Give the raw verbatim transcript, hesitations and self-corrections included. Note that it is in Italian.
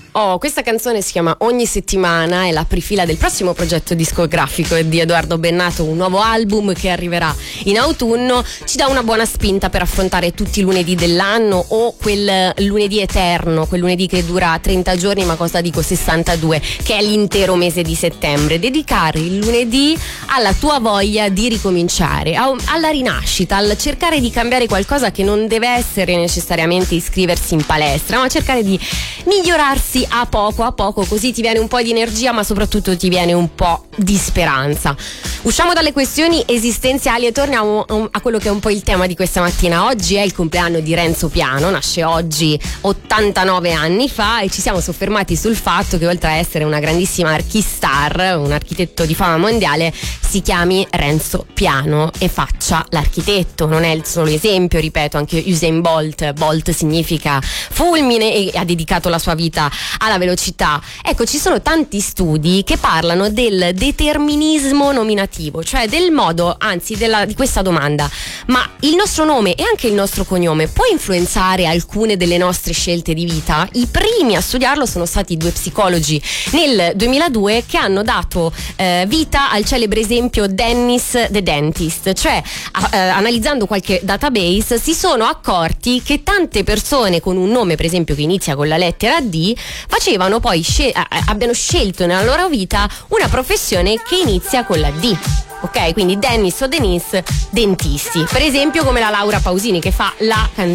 Oh, questa canzone si chiama Ogni settimana, è la prefila del prossimo progetto discografico di Edoardo Bennato, un nuovo album che arriverà in autunno. Ci dà una buona spinta per affrontare tutti i lunedì dell'anno, o quel lunedì eterno, quel lunedì che dura trenta giorni, ma cosa dico sessantadue, che è l'intero mese di settembre. Dedicare il lunedì alla tua voglia di ricominciare, alla rinascita, al cercare di cambiare qualcosa che non deve essere necessariamente iscriversi in palestra, ma cercare di migliorarsi a poco a poco, così ti viene un po' di energia, ma soprattutto ti viene un po' di speranza. Usciamo dalle questioni esistenziali e torniamo a quello che è un po' il tema di questa mattina. Oggi è il compleanno di Renzo Piano, nasce oggi ottantanove anni fa, e ci siamo soffermati sul fatto che oltre a essere una grandissima archistar, un architetto di fama mondiale, si chiami Renzo Piano e faccia l'architetto. Non è il solo esempio, ripeto, anche Usain Bolt, Bolt significa fulmine, e ha dedicato la sua vita alla velocità. Ecco, ci sono tanti studi che parlano del determinismo nominativo, cioè del modo, anzi della, di questa domanda: ma il nostro nome e anche il nostro cognome può influenzare alcune delle nostre scelte di vita? I primi a studiarlo sono stati due psicologi nel duemiladue, che hanno dato eh, vita al celebre esempio Dennis the Dentist, cioè eh, analizzando qualche database si sono accorti che tante persone con un nome, per esempio, che inizia con la lettera D, facevano poi scel- abbiano scelto nella loro vita una professione che inizia con la D. Ok, quindi Dennis o Denise, dentisti, per esempio, come la Laura Pausini, che fa la canzone